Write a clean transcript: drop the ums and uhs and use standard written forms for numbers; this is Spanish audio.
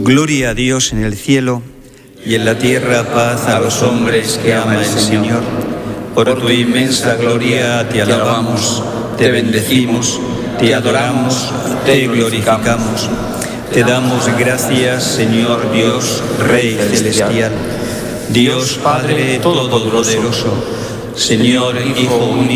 Gloria a Dios en el cielo y en la tierra paz a los hombres que ama el Señor. Por tu inmensa gloria te alabamos, te bendecimos, te adoramos, te glorificamos. Te damos gracias, Señor Dios, Rey celestial, Dios Padre todopoderoso, Señor Hijo único,